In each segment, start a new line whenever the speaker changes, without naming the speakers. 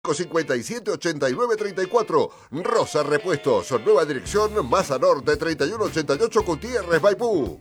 578934. Rosa Repuestos, nueva dirección, Masa Norte 3188 Gutiérrez, Maipú.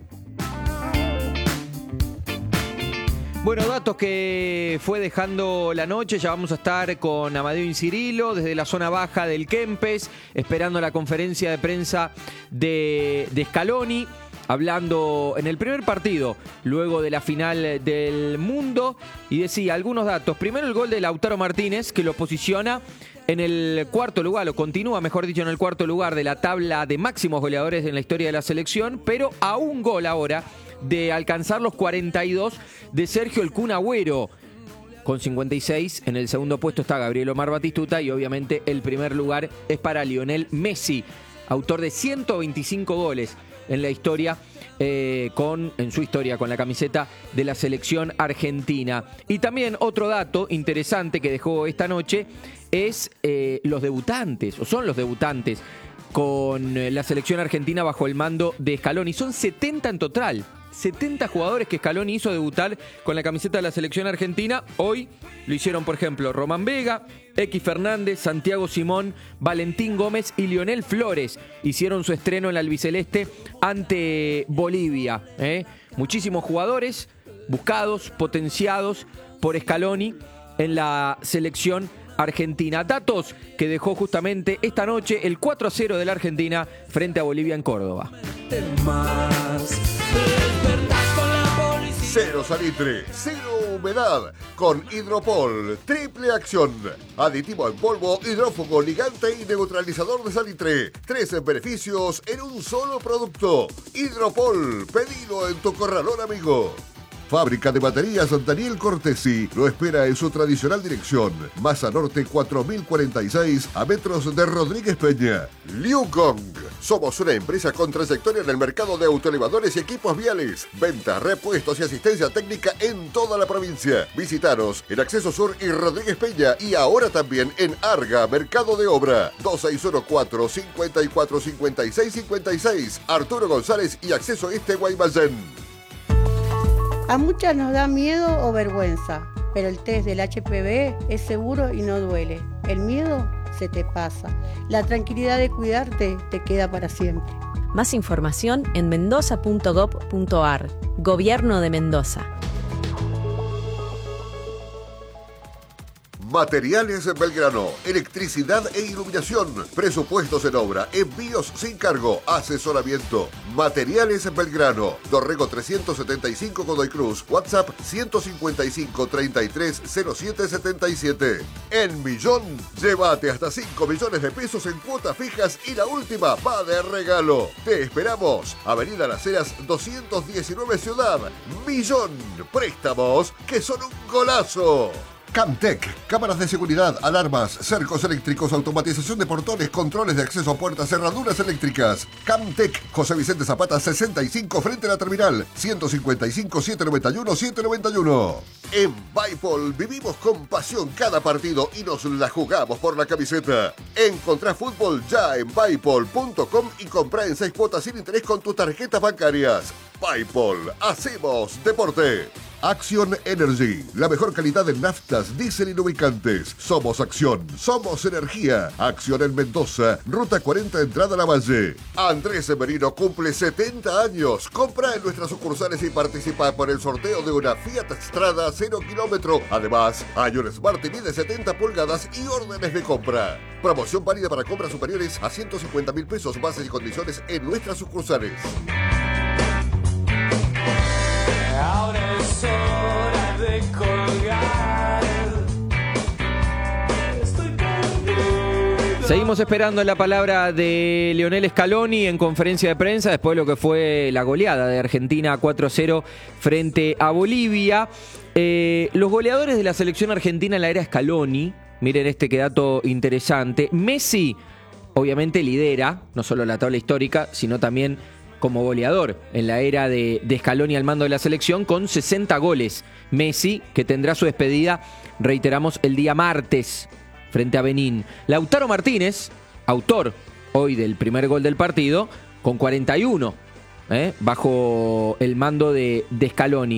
Bueno, datos que fue dejando la noche. Ya vamos a estar con Amadeo Incirilo desde la zona baja del Kempes, esperando la conferencia de prensa de Scaloni, hablando en el primer partido, luego de la final del mundo, y decía algunos datos. Primero, el gol de Lautaro Martínez, que lo posiciona en el cuarto lugar, o continúa, mejor dicho, en el cuarto lugar de la tabla de máximos goleadores en la historia de la selección, pero a un gol ahora de alcanzar los 42 de Sergio El Kun Agüero. Con 56, en el segundo puesto está Gabriel Omar Batistuta y obviamente el primer lugar es para Lionel Messi, autor de 125 goles en la historia, en su historia con la camiseta de la selección argentina. Y también otro dato interesante que dejó esta noche es los debutantes, o son los debutantes con la selección argentina bajo el mando de Scaloni. Son 70 en total. 70 jugadores que Scaloni hizo debutar con la camiseta de la selección argentina. Hoy lo hicieron, por ejemplo, Román Vega, X Fernández, Santiago Simón, Valentín Gómez y Lionel Flores. Hicieron su estreno en la albiceleste ante Bolivia. Muchísimos jugadores buscados, potenciados por Scaloni en la selección argentina. Datos que dejó justamente esta noche el 4-0 de la Argentina frente a Bolivia en Córdoba.
Cero salitre, cero humedad, con Hidropol, triple acción. Aditivo en polvo, hidrófugo, ligante y neutralizador de salitre. 3 beneficios en un solo producto. Hidropol, pedilo en tu corralón amigo. Fábrica de baterías Daniel Cortesi lo espera en su tradicional dirección. Masa Norte 4046, a metros de Rodríguez Peña. Liukong. Somos una empresa con trayectoria en el mercado de autoelevadores y equipos viales. Ventas, repuestos y asistencia técnica en toda la provincia. Visítanos en Acceso Sur y Rodríguez Peña y ahora también en Arga, Mercado de Obra. 2614-545656. Arturo González y Acceso Este Guaymallén.
A muchas nos da miedo o vergüenza, pero el test del HPV es seguro y no duele. El miedo se te pasa. La tranquilidad de cuidarte te queda para siempre.
Más información en mendoza.gov.ar. Gobierno de Mendoza.
Materiales Belgrano, electricidad e iluminación, presupuestos en obra, envíos sin cargo, asesoramiento. Materiales Belgrano, Dorrego 375 Godoy Cruz, WhatsApp 155 33 07 77. En Millón, llévate hasta 5 millones de pesos en cuotas fijas y la última va de regalo. Te esperamos, Avenida Las Heras 219 Ciudad. Millón, préstamos que son un golazo. Camtec, cámaras de seguridad, alarmas, cercos eléctricos, automatización de portones, controles de acceso a puertas, cerraduras eléctricas. Camtec, José Vicente Zapata 65 frente a la terminal, 155 791 791. En Baipol vivimos con pasión cada partido y nos la jugamos por la camiseta. Encontrá fútbol ya en Baipol.com y comprá en 6 cuotas sin interés con tus tarjetas bancarias. Baipol, hacemos deporte. Action Energy, la mejor calidad en naftas, diésel y lubricantes. Somos Acción, somos energía. Acción en Mendoza, Ruta 40, entrada a la Valle. Andrés Merino cumple 70 años. Compra en nuestras sucursales y participa por el sorteo de una Fiat Strada 0 kilómetro. Además, hay un Smart TV de 70 pulgadas y órdenes de compra. Promoción válida para compras superiores a 150.000 pesos. Bases y condiciones en nuestras sucursales.
Ahora es hora de colgar. Estoy perdido.
Seguimos esperando la palabra de Lionel Scaloni en conferencia de prensa después de lo que fue la goleada de Argentina 4-0 frente a Bolivia. Los goleadores de la selección argentina en la era Scaloni, miren este que dato interesante. Messi obviamente lidera no solo la tabla histórica, sino también como goleador en la era de Scaloni al mando de la selección con 60 goles. Messi, que tendrá su despedida, reiteramos, el día martes frente a Benín. Lautaro Martínez, autor hoy del primer gol del partido, con 41, bajo el mando de Scaloni.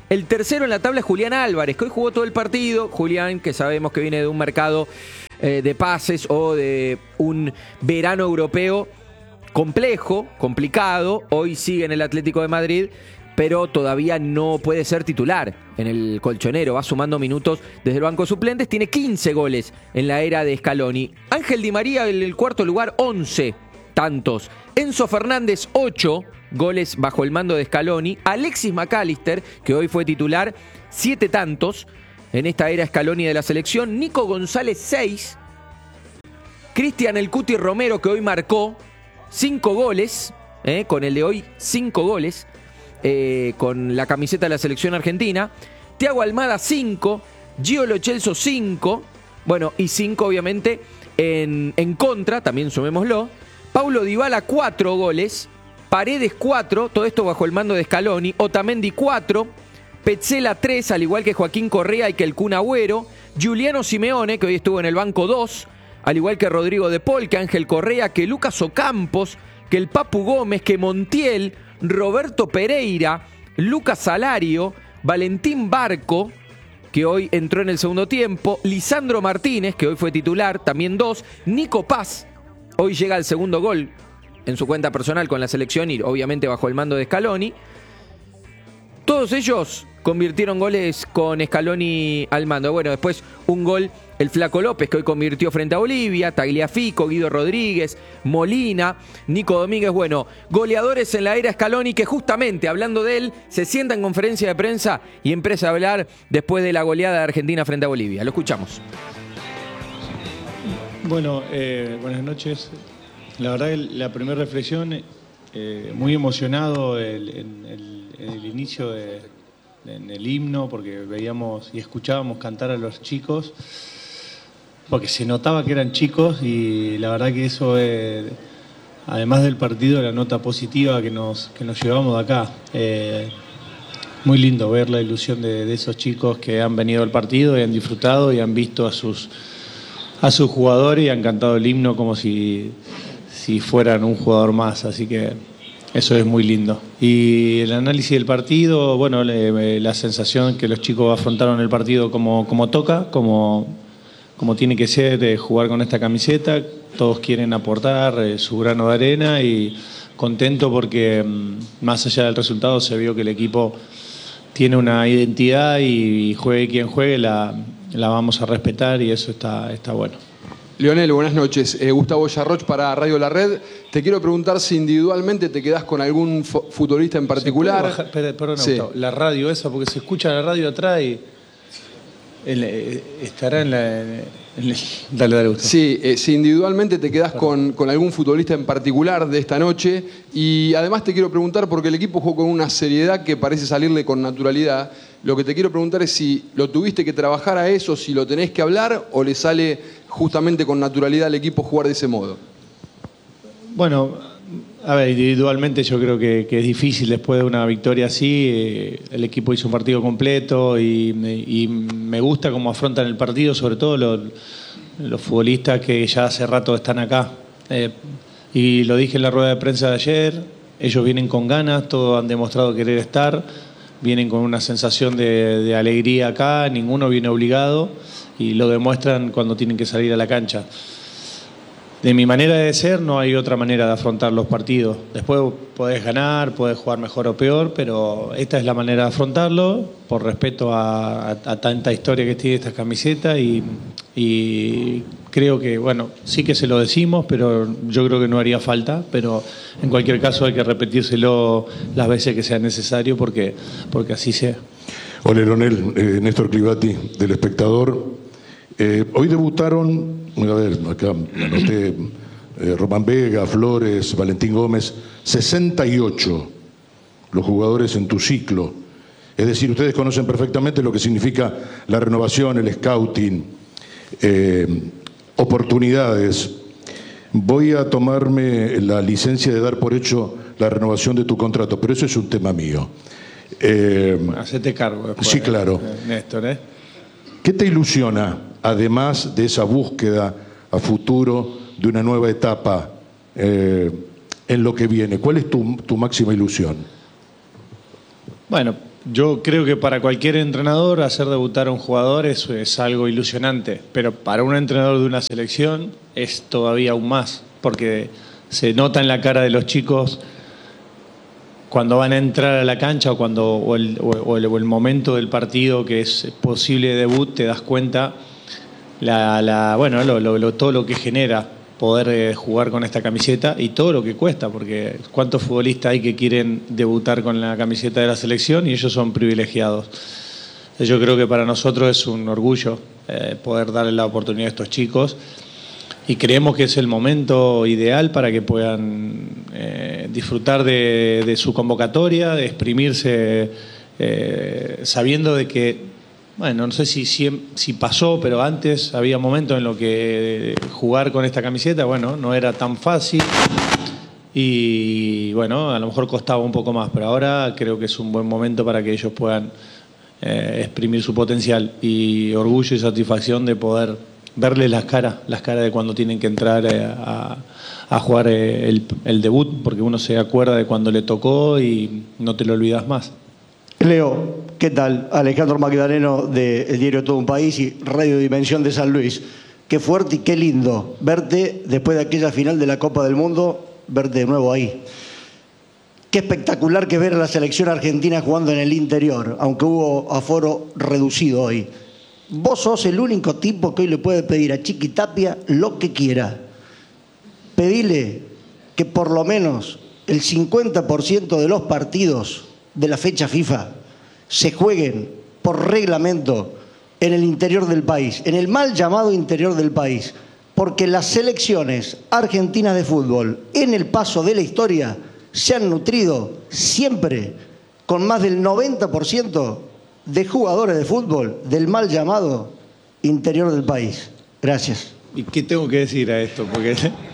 El tercero en la tabla es Julián Álvarez, que hoy jugó todo el partido. Julián, que sabemos que viene de un mercado de pases o de un verano europeo complejo, complicado. Hoy sigue en el Atlético de Madrid, pero todavía no puede ser titular en el colchonero. Va sumando minutos desde el banco de suplentes. Tiene 15 goles en la era de Scaloni. Ángel Di María en el cuarto lugar, 11 tantos. Enzo Fernández, 8 goles bajo el mando de Scaloni. Alexis McAllister, que hoy fue titular, 7 tantos en esta era Scaloni de la selección. Nico González, 6. Cristian El Cuti Romero, que hoy marcó 5 goles, con el de hoy 5 goles, con la camiseta de la selección argentina. Thiago Almada, 5. Gio Lo Celso, 5. Bueno, y 5 obviamente en contra, también sumémoslo. Paulo Dybala, 4 goles. Paredes, 4, todo esto bajo el mando de Scaloni. Otamendi, 4. Petzela, 3, al igual que Joaquín Correa y que el Kun Agüero. Giuliano Simeone, que hoy estuvo en el banco, 2, al igual que Rodrigo De Paul, que Ángel Correa, que Lucas Ocampos, que el Papu Gómez, que Montiel, Roberto Pereira, Lucas Salario, Valentín Barco, que hoy entró en el segundo tiempo, Lisandro Martínez, que hoy fue titular, también 2, Nico Paz, hoy llega al segundo gol en su cuenta personal con la selección y obviamente bajo el mando de Scaloni. Todos ellos convirtieron goles con Scaloni al mando. Bueno, después un gol el Flaco López, que hoy convirtió frente a Bolivia, Tagliafico, Guido Rodríguez, Molina, Nico Domínguez. Bueno, goleadores en la era Scaloni, que justamente hablando de él, se sienta en conferencia de prensa y empieza a hablar después de la goleada de Argentina frente a Bolivia. Lo escuchamos.
Bueno, buenas noches. La verdad que la primera reflexión, muy emocionado en el inicio en el himno, porque veíamos y escuchábamos cantar a los chicos, porque se notaba que eran chicos y la verdad que eso, además del partido, la nota positiva que nos llevamos de acá. Muy lindo ver la ilusión de esos chicos que han venido al partido y han disfrutado y han visto a sus jugadores y han cantado el himno como si fueran un jugador más, así que eso es muy lindo. Y el análisis del partido, bueno, la sensación que los chicos afrontaron el partido como toca, como tiene que ser, jugar con esta camiseta. Todos quieren aportar su grano de arena y contento porque más allá del resultado se vio que el equipo tiene una identidad y juegue quien juegue, la vamos a respetar y eso está bueno.
Lionel, buenas noches. Gustavo Yarroch para Radio La Red. Te quiero preguntar si individualmente te quedás con algún futbolista en particular.
Perdón,
sí.
Gustavo, la radio esa, porque se escucha la radio atrás y estará en la... Dale, Gustavo.
Sí, si individualmente te quedás con algún futbolista en particular de esta noche. Y además te quiero preguntar, porque el equipo jugó con una seriedad que parece salirle con naturalidad. Lo que te quiero preguntar es si lo tuviste que trabajar a eso, si lo tenés que hablar o le sale justamente con naturalidad al equipo jugar de ese modo.
Bueno, a ver, individualmente yo creo que es difícil después de una victoria así. El equipo hizo un partido completo y me gusta cómo afrontan el partido, sobre todo los futbolistas que ya hace rato están acá. Y lo dije en la rueda de prensa de ayer, ellos vienen con ganas, todos han demostrado querer estar, vienen con una sensación de alegría acá, ninguno viene obligado y lo demuestran cuando tienen que salir a la cancha. De mi manera de ser no hay otra manera de afrontar los partidos. Después podés ganar, podés jugar mejor o peor, pero esta es la manera de afrontarlo, por respeto a tanta historia que tiene esta camiseta y creo que, bueno, sí que se lo decimos, pero yo creo que no haría falta, pero en cualquier caso hay que repetírselo las veces que sea necesario porque así sea.
Hola, Leonel, Néstor Clivati, del Espectador. Hoy debutaron, a ver, acá anoté Román Vega, Flores, Valentín Gómez, 68 los jugadores en tu ciclo. Es decir, ustedes conocen perfectamente lo que significa la renovación, el scouting, oportunidades. Voy a tomarme la licencia de dar por hecho la renovación de tu contrato, pero eso es un tema mío.
Hacete cargo después,
sí, claro.
Néstor,
¿Qué te ilusiona, además de esa búsqueda a futuro de una nueva etapa en lo que viene? ¿Cuál es tu máxima ilusión?
Bueno, Yo creo que para cualquier entrenador hacer debutar a un jugador es algo ilusionante, pero para un entrenador de una selección es todavía aún más, porque se nota en la cara de los chicos cuando van a entrar a la cancha o el momento del partido que es posible debut, te das cuenta todo lo que genera poder jugar con esta camiseta y todo lo que cuesta, porque cuántos futbolistas hay que quieren debutar con la camiseta de la selección y ellos son privilegiados. Yo creo que para nosotros es un orgullo poder darle la oportunidad a estos chicos y creemos que es el momento ideal para que puedan disfrutar de su convocatoria, de exprimirse sabiendo de que, bueno, no sé si pasó, pero antes había momentos en los que jugar con esta camiseta, bueno, no era tan fácil y, bueno, a lo mejor costaba un poco más, pero ahora creo que es un buen momento para que ellos puedan exprimir su potencial y orgullo y satisfacción de poder verles las caras de cuando tienen que entrar a jugar el debut, porque uno se acuerda de cuando le tocó y no te lo olvidas más.
Leo, ¿qué tal? Alejandro Magdaleno del diario Todo un País y Radio Dimensión de San Luis. Qué fuerte y qué lindo verte después de aquella final de la Copa del Mundo, verte de nuevo ahí. Qué espectacular que es ver a la selección argentina jugando en el interior, aunque hubo aforo reducido hoy. Vos sos el único tipo que hoy le puede pedir a Chiqui Tapia lo que quiera. Pedile que por lo menos el 50% de los partidos de la fecha FIFA se jueguen por reglamento en el interior del país, en el mal llamado interior del país, porque las selecciones argentinas de fútbol en el paso de la historia se han nutrido siempre con más del 90% de jugadores de fútbol del mal llamado interior del país. Gracias.
¿Y qué tengo que decir a esto? Porque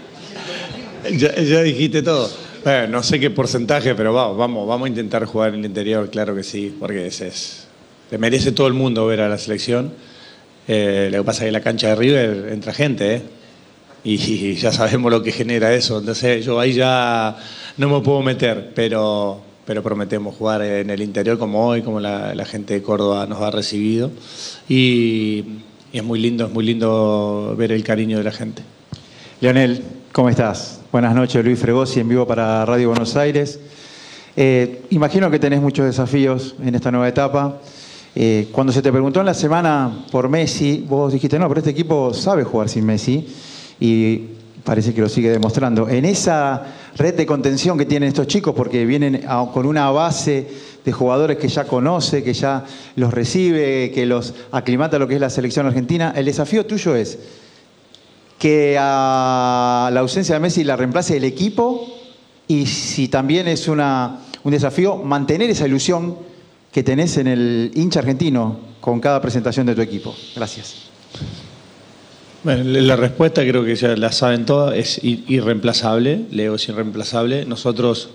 ya dijiste todo. Bueno, no sé qué porcentaje, pero vamos a intentar jugar en el interior, claro que sí, porque le merece todo el mundo ver a la selección. Lo que pasa es que en la cancha de River entra gente, y ya sabemos lo que genera eso. Entonces yo ahí ya no me puedo meter, pero prometemos jugar en el interior como hoy, como la gente de Córdoba nos ha recibido. Y es muy lindo ver el cariño de la gente.
Leonel, ¿cómo estás? Buenas noches, Luis Fregosi, en vivo para Radio Buenos Aires. Imagino que tenés muchos desafíos en esta nueva etapa. Cuando se te preguntó en la semana por Messi, vos dijiste, no, pero este equipo sabe jugar sin Messi, y parece que lo sigue demostrando. En esa red de contención que tienen estos chicos, porque vienen con una base de jugadores que ya conoce, que ya los recibe, que los aclimata a lo que es la selección argentina, el desafío tuyo es que a la ausencia de Messi la reemplace el equipo, y si también es un desafío mantener esa ilusión que tenés en el hincha argentino con cada presentación de tu equipo. Gracias.
Bueno, la respuesta creo que ya la saben todas, es irreemplazable. Leo es irreemplazable. Nosotros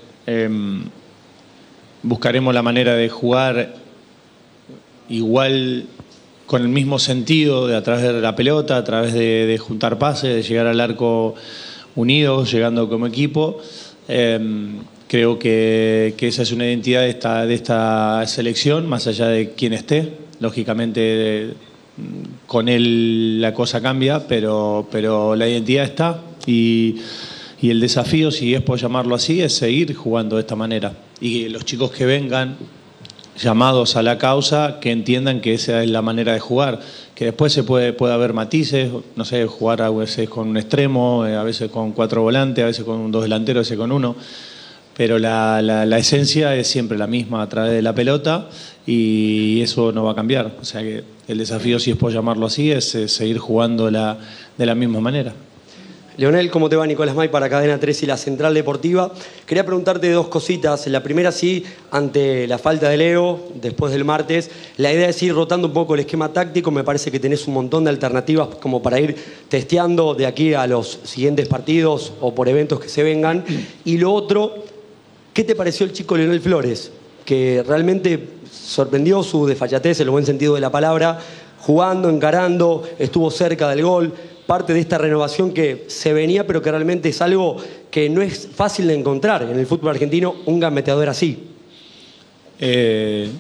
buscaremos la manera de jugar igual, con el mismo sentido, a través de la pelota, a través de juntar pases, de llegar al arco unidos, llegando como equipo. Creo que esa es una identidad de esta selección, más allá de quién esté. Lógicamente con él la cosa cambia, pero la identidad está, y el desafío, si es por llamarlo así, es seguir jugando de esta manera. Y los chicos que vengan llamados a la causa, que entiendan que esa es la manera de jugar, que después puede haber matices, no sé, jugar a veces con un extremo, a veces con 4 volantes, a veces con 2 delanteros, a veces con 1, pero la esencia es siempre la misma a través de la pelota, y eso no va a cambiar. O sea que el desafío, si es por llamarlo así, es seguir jugando de la misma manera.
Leonel, ¿cómo te va? Nicolás May para Cadena 3 y la Central Deportiva. Quería preguntarte 2 cositas. La primera, sí, ante la falta de Leo, después del martes, la idea es ir rotando un poco el esquema táctico. Me parece que tenés un montón de alternativas como para ir testeando de aquí a los siguientes partidos o por eventos que se vengan. Y lo otro, ¿qué te pareció el chico Leonel Flores? Que realmente sorprendió su desfachatez, en el buen sentido de la palabra, jugando, encarando, estuvo cerca del gol. Parte de esta renovación que se venía, pero que realmente es algo que no es fácil de encontrar en el fútbol argentino, un gambeteador así.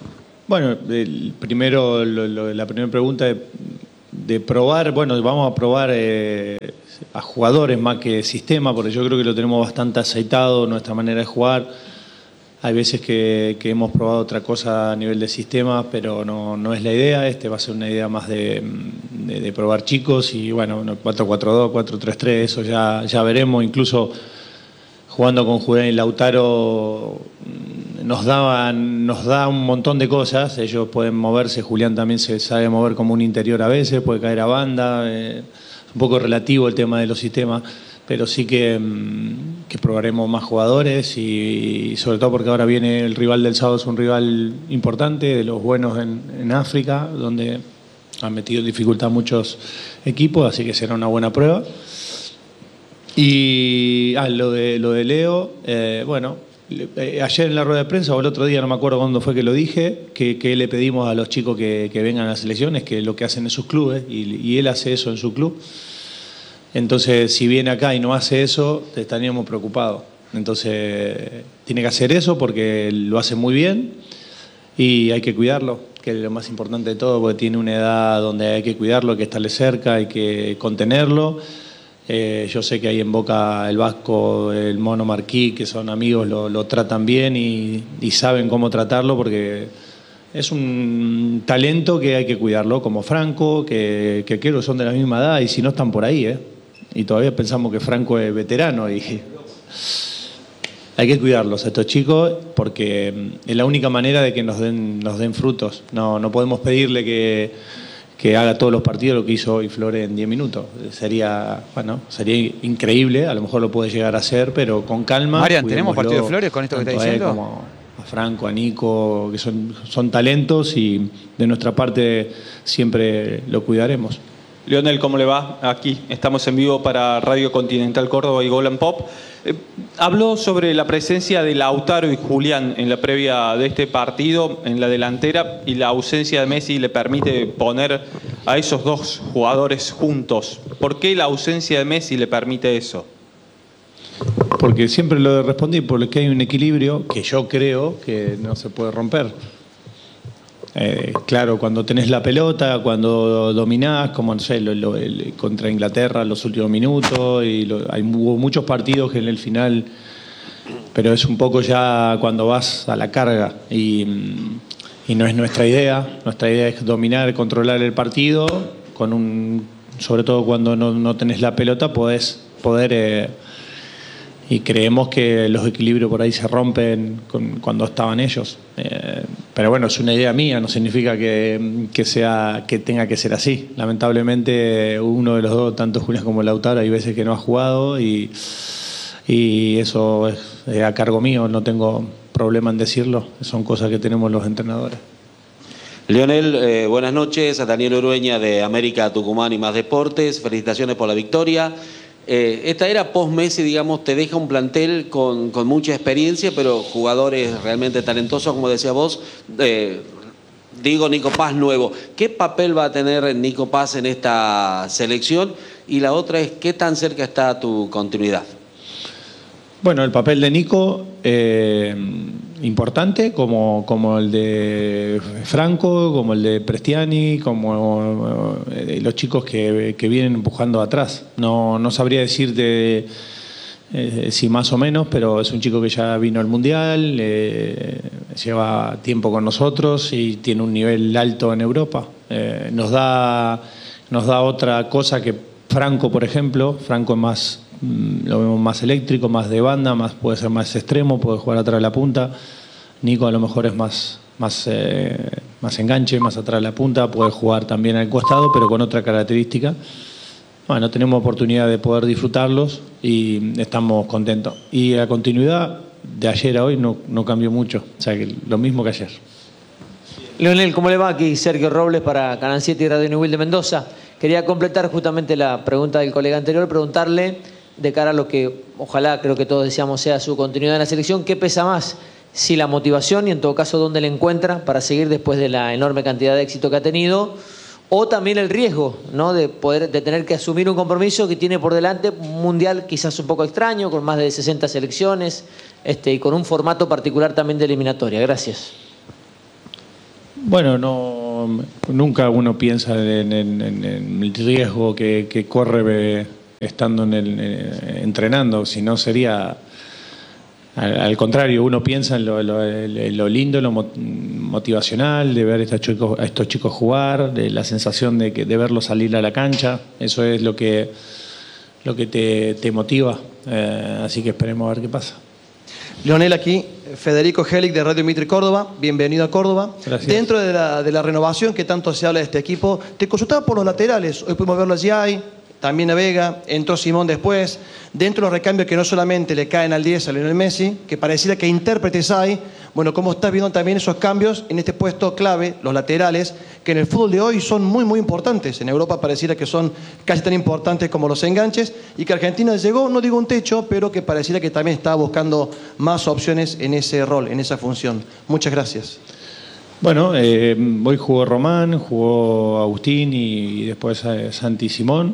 Bueno, la primera pregunta de probar, bueno, vamos a probar a jugadores más que sistema, porque yo creo que lo tenemos bastante aceitado, nuestra manera de jugar. Hay veces que hemos probado otra cosa a nivel de sistema, pero no es la idea. Va a ser una idea más de probar chicos y bueno, 4-4-2, 4-3-3, eso ya veremos. Incluso jugando con Julián y Lautaro nos da un montón de cosas. Ellos pueden moverse, Julián también se sabe mover como un interior a veces, puede caer a banda. Es un poco relativo el tema de los sistemas, pero sí que probaremos más jugadores y sobre todo porque ahora viene el rival del sábado, es un rival importante, de los buenos en África, donde han metido en dificultad muchos equipos, así que será una buena prueba. Y lo de Leo, bueno, ayer en la rueda de prensa o el otro día, no me acuerdo cuándo fue que lo dije, que le pedimos a los chicos que vengan a las selecciones, que lo que hacen en sus clubes, y él hace eso en su club. Entonces, si viene acá y no hace eso, estaríamos preocupados. Entonces, tiene que hacer eso porque lo hace muy bien y hay que cuidarlo, que es lo más importante de todo, porque tiene una edad donde hay que cuidarlo, hay que estarle cerca, hay que contenerlo. Yo sé que ahí en Boca el Vasco, el Mono Marquí, que son amigos, lo tratan bien y saben cómo tratarlo porque es un talento que hay que cuidarlo, como Franco, que creo que son de la misma edad y si no están por ahí, y todavía pensamos que Franco es veterano y hay que cuidarlos a estos chicos porque es la única manera de que nos den frutos. No podemos pedirle que haga todos los partidos lo que hizo hoy Flores en 10 minutos. Sería increíble, a lo mejor lo puede llegar a hacer, pero con calma.
Marian, ¿tenemos partido de Flores con esto que está diciendo?
Como a Franco, a Nico, que son talentos y de nuestra parte siempre lo cuidaremos.
Lionel, ¿cómo le va? Aquí estamos en vivo para Radio Continental Córdoba y Golden Pop. Habló sobre la presencia de Lautaro y Julián en la previa de este partido en la delantera y la ausencia de Messi le permite poner a esos dos jugadores juntos. ¿Por qué la ausencia de Messi le permite eso?
Porque siempre lo respondí, porque hay un equilibrio que yo creo que no se puede romper. Claro, cuando tenés la pelota, cuando dominás, como no sé, contra Inglaterra en los últimos minutos, hubo muchos partidos que en el final, pero es un poco ya cuando vas a la carga y no es nuestra idea. Nuestra idea es dominar, controlar el partido, sobre todo cuando no tenés la pelota, poder y creemos que los equilibrios por ahí se rompen cuando estaban ellos. Pero bueno, es una idea mía, no significa que tenga que ser así. Lamentablemente uno de los dos, tanto Julián como Lautaro, hay veces que no ha jugado y eso es a cargo mío, no tengo problema en decirlo, son cosas que tenemos los entrenadores.
Lionel, buenas noches, a Daniel Urueña de América Tucumán y Más Deportes, felicitaciones por la victoria. Esta era post-Messi, digamos, te deja un plantel con mucha experiencia, pero jugadores realmente talentosos, como decías vos. Nico Paz nuevo. ¿Qué papel va a tener Nico Paz en esta selección? Y la otra es, ¿qué tan cerca está tu continuidad?
Bueno, el papel de Nico, importante, como el de Franco, como el de Prestiani, como los chicos que vienen empujando atrás. No sabría decirte si más o menos, pero es un chico que ya vino al Mundial, lleva tiempo con nosotros y tiene un nivel alto en Europa. Nos da otra cosa que Franco, por ejemplo. Franco es más... lo vemos más eléctrico, más de banda, puede ser más extremo, puede jugar atrás de la punta. Nico a lo mejor es más enganche, más atrás de la punta, puede jugar también al costado, pero con otra característica. Bueno, tenemos oportunidad de poder disfrutarlos y estamos contentos. Y la continuidad de ayer a hoy no cambió mucho, o sea que lo mismo que ayer.
Lionel, ¿cómo le va? Aquí Sergio Robles para Canal 7 y Radio Newell de Mendoza. Quería completar justamente la pregunta del colega anterior, preguntarle de cara a lo que ojalá, creo que todos deseamos, sea su continuidad en la selección, ¿qué pesa más? Si la motivación y en todo caso dónde la encuentra para seguir después de la enorme cantidad de éxito que ha tenido, o también el riesgo, ¿no?, de tener que asumir un compromiso que tiene por delante un mundial quizás un poco extraño, con más de 60 selecciones y con un formato particular también de eliminatoria. Gracias.
Bueno, nunca uno piensa en el riesgo que corre estando entrenando, si no sería al contrario, uno piensa en lo lindo, lo motivacional de ver a estos chicos jugar, de la sensación de verlos salir a la cancha. Eso es lo que te motiva, así que esperemos a ver qué pasa.
Leonel, aquí, Federico Helig de Radio Mitre Córdoba, bienvenido a Córdoba.
Gracias.
Dentro de la renovación que tanto se habla de este equipo, te consultaba por los laterales, hoy pudimos verlo allí, también a Vega, entró Simón después, dentro de los recambios que no solamente le caen al 10 a Lionel Messi, que pareciera que intérpretes hay, bueno, ¿cómo estás viendo también esos cambios en este puesto clave, los laterales, que en el fútbol de hoy son muy, muy importantes? En Europa pareciera que son casi tan importantes como los enganches, y que Argentina llegó, no digo un techo, pero que pareciera que también está buscando más opciones en ese rol, en esa función. Muchas gracias.
Bueno, hoy jugó Román, jugó Agustín y después Santi Simón.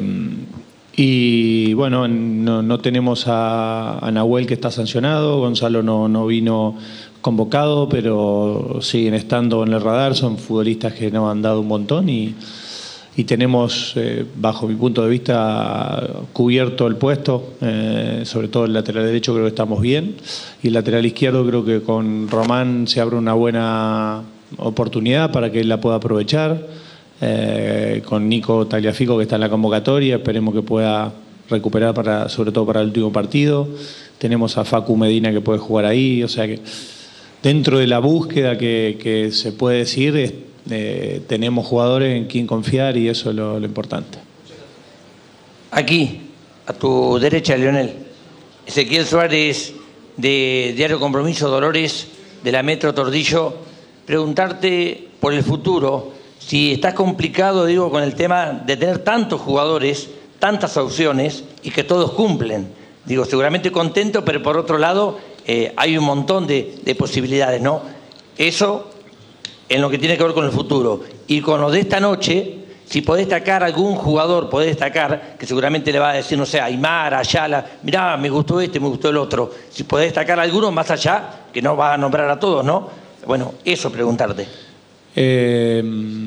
Y bueno, no tenemos a Nahuel, que está sancionado, Gonzalo no vino convocado, pero siguen estando en el radar, son futbolistas que nos han dado un montón y tenemos, bajo mi punto de vista, cubierto el puesto, sobre todo el lateral derecho creo que estamos bien, y el lateral izquierdo creo que con Román se abre una buena oportunidad para que él la pueda aprovechar, con Nico Tagliafico, que está en la convocatoria, esperemos que pueda recuperar sobre todo para el último partido. Tenemos a Facu Medina, que puede jugar ahí, o sea que dentro de la búsqueda que se puede decir, tenemos jugadores en quien confiar y eso es lo importante.
Aquí, a tu derecha, Leonel. Ezequiel Suárez, de Diario Compromiso Dolores, de la Metro Tordillo. Preguntarte por el futuro, si estás complicado, digo, con el tema de tener tantos jugadores, tantas opciones y que todos cumplen. Digo, seguramente contento, pero por otro lado hay un montón de posibilidades, ¿no? Eso en lo que tiene que ver con el futuro. Y con lo de esta noche, si podés destacar algún jugador, podés destacar, que seguramente le va a decir, no sé, Aymar, Ayala, mirá, me gustó este, me gustó el otro. Si podés destacar alguno más allá, que no vas a nombrar a todos, ¿no? Bueno, eso preguntarte.
¿Qué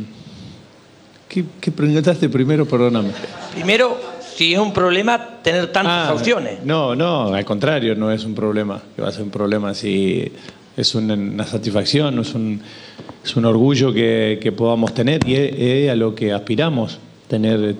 preguntaste primero? Perdóname.
Primero, si es un problema tener tantas opciones.
No, al contrario, no es un problema. Que va a ser un problema si es una satisfacción, es un orgullo que podamos tener y es a lo que aspiramos, tener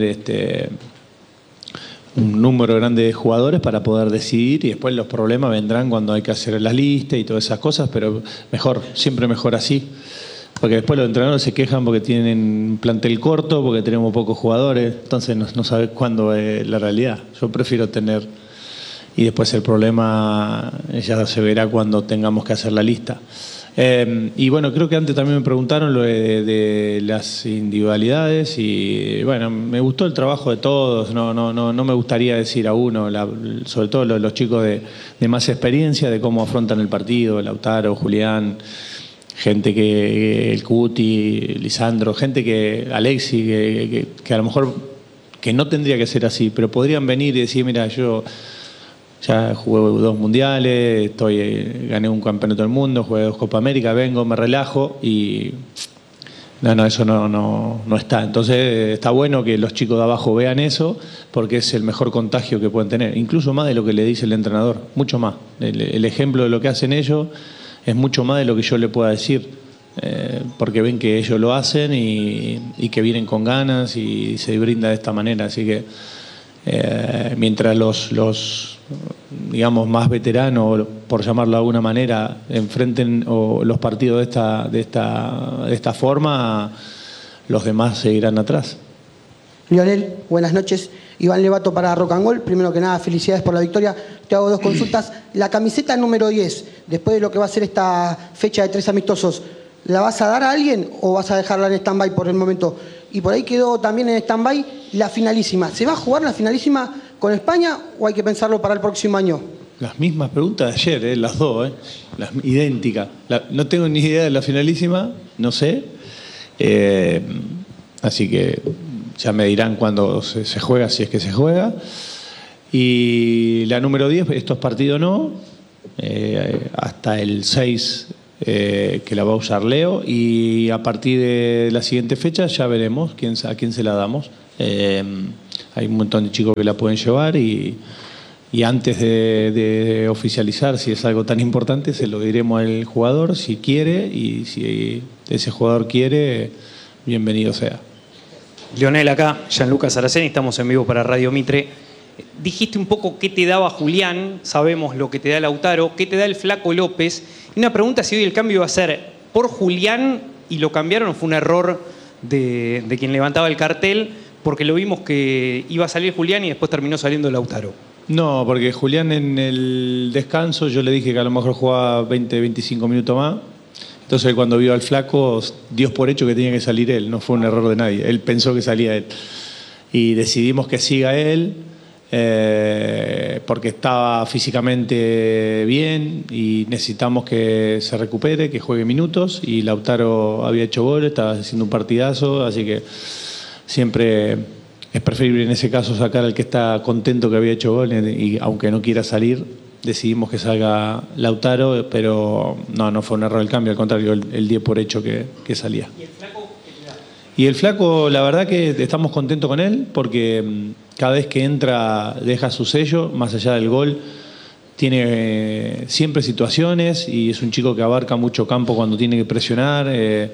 un número grande de jugadores para poder decidir, y después los problemas vendrán cuando hay que hacer las listas y todas esas cosas, pero siempre mejor así. Porque después los entrenadores se quejan porque tienen un plantel corto, porque tenemos pocos jugadores, entonces no sabes cuándo es la realidad. Yo prefiero tener, y después el problema ya se verá cuando tengamos que hacer la lista. Y bueno, creo que antes también me preguntaron lo de las individualidades y bueno, me gustó el trabajo de todos, no me gustaría decir a uno, sobre todo los chicos de más experiencia, de cómo afrontan el partido, Lautaro, Julián, gente que el Cuti, Lisandro, gente que Alexi, que a lo mejor que no tendría que ser así, pero podrían venir y decir, mira, yo ya jugué 2 mundiales, gané un campeonato del mundo, jugué 2 Copa América, vengo, me relajo y eso no está. Entonces está bueno que los chicos de abajo vean eso, porque es el mejor contagio que pueden tener, incluso más de lo que le dice el entrenador, mucho más. El ejemplo de lo que hacen ellos es mucho más de lo que yo le pueda decir, porque ven que ellos lo hacen y que vienen con ganas y se brinda de esta manera. Así que mientras los digamos más veteranos, por llamarlo de alguna manera, enfrenten los partidos de esta forma, los demás seguirán atrás.
Lionel, buenas noches. Iván Levato para Rock and Roll. Primero que nada, felicidades por la victoria. Te hago 2 consultas. La camiseta número 10, después de lo que va a ser esta fecha de 3 amistosos, ¿la vas a dar a alguien o vas a dejarla en stand-by por el momento? Y por ahí quedó también en stand-by la finalísima. ¿Se va a jugar la finalísima con España o hay que pensarlo para el próximo año?
Las mismas preguntas de ayer, las dos, las idénticas. No tengo ni idea de la finalísima, no sé. Así que ya me dirán cuándo se juega, si es que se juega. Y la número 10, estos partidos no. Hasta el 6 que la va a usar Leo, y a partir de la siguiente fecha ya veremos a quién se la damos. Hay un montón de chicos que la pueden llevar y antes de oficializar si es algo tan importante se lo diremos al jugador si quiere, y si ese jugador quiere, bienvenido sea.
Lionel, acá, Gianluca Saraceni, estamos en vivo para Radio Mitre. Dijiste un poco qué te daba Julián, sabemos lo que te da Lautaro, qué te da el Flaco López. Y una pregunta, si hoy el cambio va a ser por Julián y lo cambiaron, o fue un error de quien levantaba el cartel, porque lo vimos que iba a salir Julián y después terminó saliendo Lautaro.
No, porque Julián en el descanso yo le dije que a lo mejor jugaba 20, 25 minutos más. Entonces cuando vio al Flaco, Dios por hecho que tenía que salir él, no fue un error de nadie. Él pensó que salía él. Y decidimos que siga él, porque estaba físicamente bien y necesitamos que se recupere, que juegue minutos. Y Lautaro había hecho gol, estaba haciendo un partidazo, así que siempre es preferible en ese caso sacar al que está contento que había hecho gol, y aunque no quiera salir, decidimos que salga Lautaro, pero no fue un error el cambio, al contrario, el 10 por hecho que salía. ¿Y el Flaco qué te da? Y el Flaco, la verdad que estamos contentos con él, porque cada vez que entra deja su sello, más allá del gol, tiene siempre situaciones, y es un chico que abarca mucho campo cuando tiene que presionar,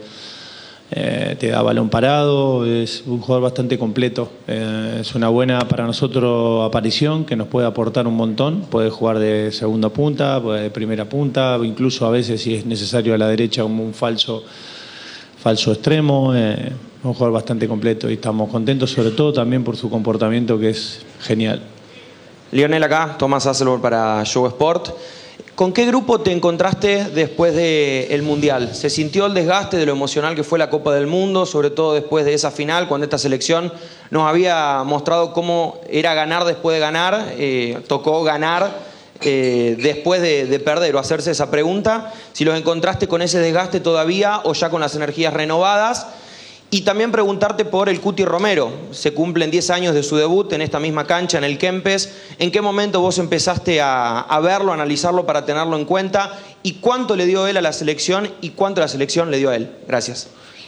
te da balón parado, es un jugador bastante completo. Es una buena para nosotros aparición, que nos puede aportar un montón. Puede jugar de segunda punta, puede de primera punta, incluso a veces si es necesario a la derecha como un falso extremo. Un jugador bastante completo y estamos contentos, sobre todo también por su comportamiento, que es genial.
Lionel, acá, Tomás Hasselborg para Show Sport. ¿Con qué grupo te encontraste después del Mundial? ¿Se sintió el desgaste de lo emocional que fue la Copa del Mundo, sobre todo después de esa final, cuando esta selección nos había mostrado cómo era ganar después de ganar? Tocó ganar después de perder, o hacerse esa pregunta. Si los encontraste con ese desgaste todavía o ya con las energías renovadas. Y también preguntarte por el Cuti Romero. Se cumplen 10 años de su debut en esta misma cancha, en el Kempes. ¿En qué momento vos empezaste a verlo, a analizarlo para tenerlo en cuenta? ¿Y cuánto le dio él a la selección y cuánto la selección le dio a él? Gracias.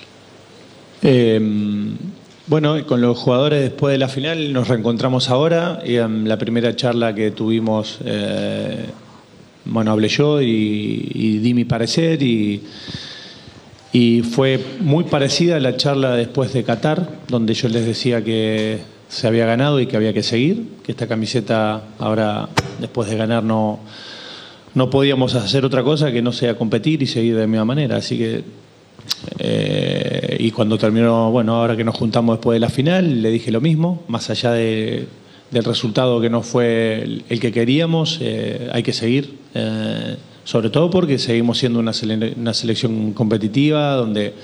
Bueno, con los jugadores después de la final nos reencontramos ahora. Y en la primera charla que tuvimos, hablé yo y di mi parecer, y fue muy parecida a la charla después de Qatar, donde yo les decía que se había ganado y que había que seguir, que esta camiseta ahora, después de ganar, no podíamos hacer otra cosa que no sea competir y seguir de la misma manera. Así que, y cuando terminó, ahora que nos juntamos después de la final, le dije lo mismo, más allá del resultado que no fue el que queríamos, hay que seguir. Sobre todo porque seguimos siendo una selección competitiva, donde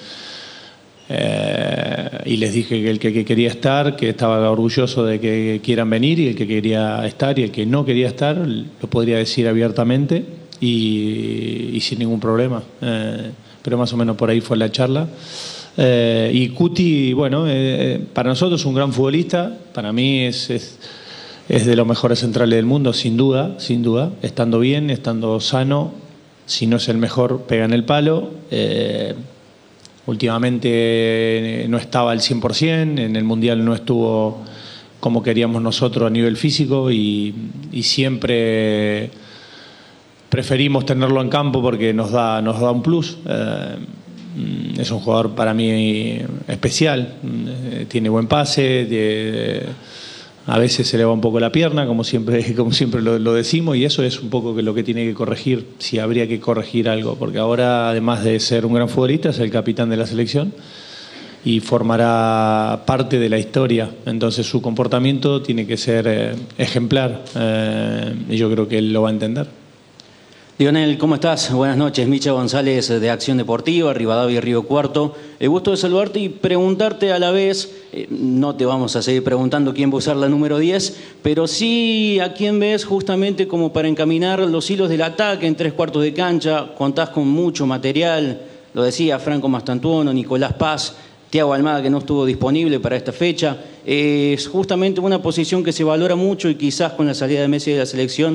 y les dije que el que quería estar, que estaba orgulloso de que quieran venir, y el que quería estar y el que no quería estar, lo podría decir abiertamente y sin ningún problema. Pero más o menos por ahí fue la charla. Y Cuti, para nosotros es un gran futbolista, para mí es de los mejores centrales del mundo, sin duda, estando bien, estando sano. Si no es el mejor, pega en el palo. Últimamente no estaba al 100%, en el Mundial no estuvo como queríamos nosotros a nivel físico, y siempre preferimos tenerlo en campo porque nos da un plus. Es un jugador para mí especial, tiene buen pase, a veces se le va un poco la pierna, como siempre lo decimos, y eso es un poco lo que tiene que corregir, si habría que corregir algo, porque ahora, además de ser un gran futbolista, es el capitán de la selección y formará parte de la historia. Entonces su comportamiento tiene que ser ejemplar, y yo creo que él lo va a entender.
Lionel, ¿cómo estás? Buenas noches. Micha González de Acción Deportiva, Rivadavia, Río Cuarto. Gusto de saludarte y preguntarte a la vez, no te vamos a seguir preguntando quién va a usar la número 10, pero sí a quién ves justamente como para encaminar los hilos del ataque en 3/4 de cancha. Contás con mucho material, lo decía Franco Mastantuono, Nicolás Paz, Thiago Almada, que no estuvo disponible para esta fecha. Es justamente una posición que se valora mucho y quizás con la salida de Messi de la selección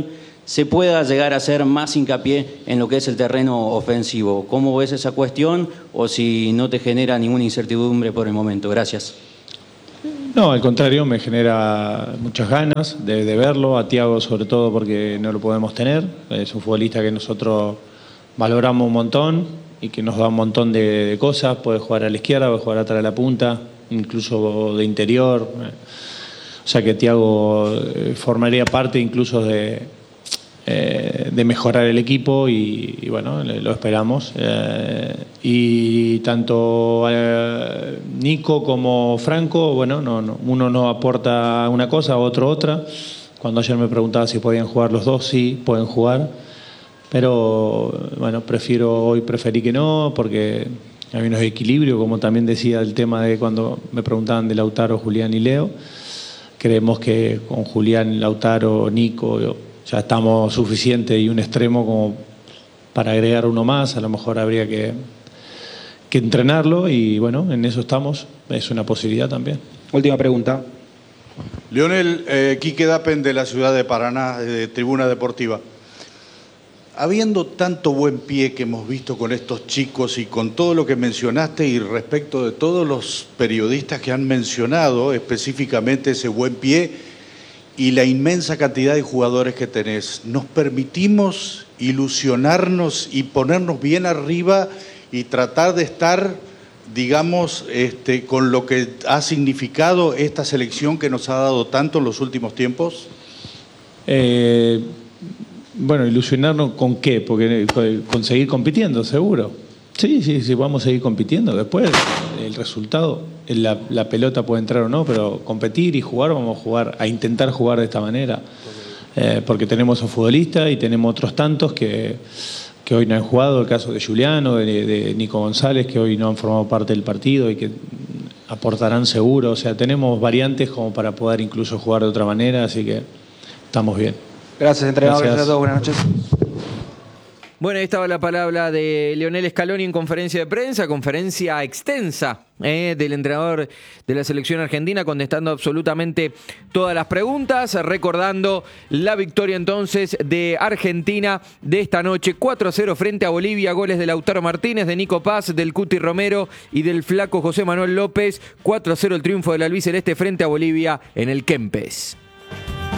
se pueda llegar a hacer más hincapié en lo que es el terreno ofensivo. ¿Cómo ves esa cuestión o si no te genera ninguna incertidumbre por el momento? Gracias.
No, al contrario, me genera muchas ganas de verlo, a Thiago sobre todo porque no lo podemos tener, es un futbolista que nosotros valoramos un montón y que nos da un montón de cosas, puede jugar a la izquierda, puede jugar atrás de la punta, incluso de interior, o sea que Thiago formaría parte incluso de mejorar el equipo y bueno, lo esperamos. Y tanto Nico como Franco, bueno, uno no aporta una cosa, otro otra. Cuando ayer me preguntaba si podían jugar los dos, sí, pueden jugar. Pero bueno, preferí que no, porque hay menos equilibrio, como también decía el tema de cuando me preguntaban de Lautaro, Julián y Leo. Creemos que con Julián, Lautaro, Nico ya estamos suficientes y un extremo como para agregar uno más. A lo mejor habría que entrenarlo y bueno, en eso estamos. Es una posibilidad también.
Última pregunta.
Lionel, Quique Dapen de la ciudad de Paraná, de Tribuna Deportiva. Habiendo tanto buen pie que hemos visto con estos chicos y con todo lo que mencionaste y respecto de todos los periodistas que han mencionado específicamente ese buen pie y la inmensa cantidad de jugadores que tenés, ¿nos permitimos ilusionarnos y ponernos bien arriba y tratar de estar, digamos, con lo que ha significado esta selección que nos ha dado tanto en los últimos tiempos?
Bueno, ilusionarnos con qué, porque con seguir compitiendo, seguro. Sí, vamos a seguir compitiendo. Después el resultado, la pelota puede entrar o no, pero competir y jugar, vamos a intentar jugar de esta manera. Porque tenemos un futbolista y tenemos otros tantos que hoy no han jugado, el caso de Juliano, de Nico González, que hoy no han formado parte del partido y que aportarán seguro. O sea, tenemos variantes como para poder incluso jugar de otra manera, así que estamos bien.
Gracias, entrenador. Gracias a todos. Buenas noches.
Bueno, ahí estaba la palabra de Lionel Scaloni en conferencia de prensa, conferencia extensa del entrenador de la selección argentina, contestando absolutamente todas las preguntas, recordando la victoria entonces de Argentina de esta noche, 4-0 frente a Bolivia, goles de Lautaro Martínez, de Nico Paz, del Cuti Romero y del flaco José Manuel López, 4-0 el triunfo del albiceleste frente a Bolivia en el Kempes.